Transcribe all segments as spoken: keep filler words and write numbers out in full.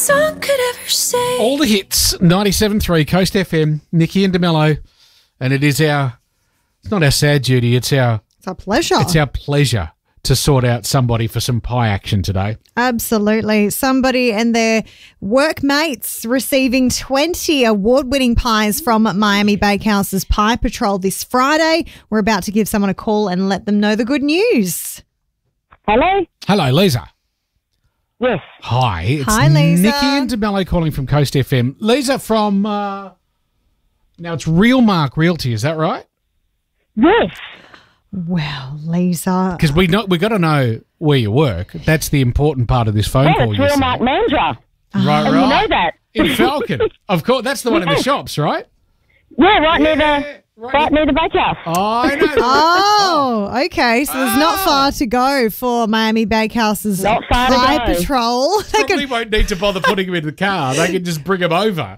song could ever say. All the hits, ninety-seven point three Coast F M, Nikki and DeMello, and it is our, it's not our sad duty, it's our, It's our pleasure. it's our pleasure to sort out somebody for some pie action today. Absolutely. Somebody and their workmates receiving twenty award-winning pies from Miami Bakehouse's Pie Patrol this Friday. We're about to give someone a call and let them know the good news. Hello? Hello, Lisa. Yes. Hi, it's Hi, Lisa. Nikki and DeMello calling from Coast F M. Lisa from, uh, now it's Real Mark Realty, is that right? Yes. Well, Lisa. Because we know, we got to know where you work. That's the important part of this phone Yeah, call. it's you Real said. Mark Mandra. Right, And right. you know that. In Falcon. Of course, that's the one in the Yes. shops, right? Yeah, right near Yeah, the right right near the bakehouse. Oh, I know. that. Oh, okay. So there's not Ah. far to go for Miami Bakehouse's Not far to Pie go. Patrol. They Probably could, won't need to bother putting him in the car. They can just bring him over.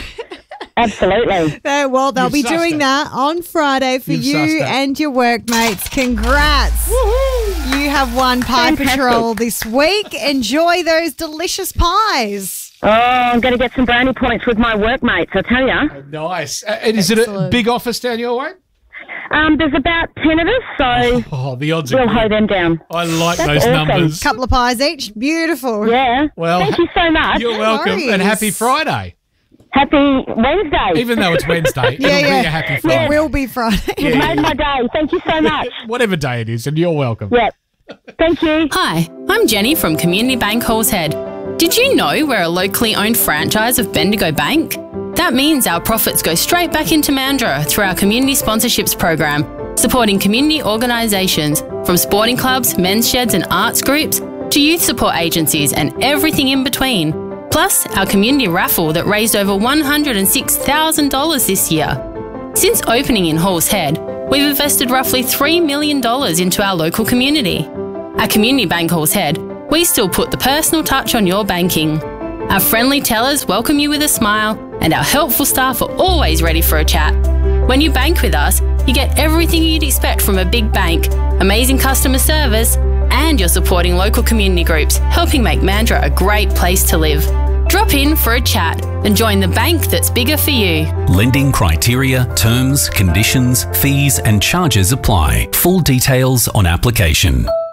Absolutely. uh, well, they'll You've be sussed doing it. that on Friday for You've sussed you it. and your workmates. Congrats. You have won Pie Fantastic. Patrol this week. Enjoy those delicious pies. Oh, I'm going to get some brownie points with my workmates, I tell you. Nice. Uh, and is it a Excellent. big office down your way? Um, there's about ten of us, so Oh, the odds are we'll good. hoe them down. I like That's those awesome. numbers. Couple of pies each. Beautiful. Yeah. Well, Thank you so much. You're welcome. worries. And happy Friday. Happy Wednesday. Even though it's Wednesday, Yeah, it'll yeah. be a happy It Friday. will be Friday. You've Yeah, made yeah. my day. Thank you so much. Whatever day it is, and you're welcome. Yep. Thank you. Hi, I'm Jenny from Community Bank Halls Head. Did you know we're a locally owned franchise of Bendigo Bank? That means our profits go straight back into Mandurah through our community sponsorships program, supporting community organisations from sporting clubs, men's sheds and arts groups to youth support agencies and everything in between. Plus, our community raffle that raised over one hundred six thousand dollars this year. Since opening in Halls Head, we've invested roughly three million dollars into our local community. At Community Bank Halls Head, we still put the personal touch on your banking. Our friendly tellers welcome you with a smile, and our helpful staff are always ready for a chat. When you bank with us, you get everything you'd expect from a big bank, amazing customer service, and you're supporting local community groups, helping make Mandurah a great place to live. Drop in for a chat and join the bank that's bigger for you. Lending criteria, terms, conditions, fees and charges apply. Full details on application.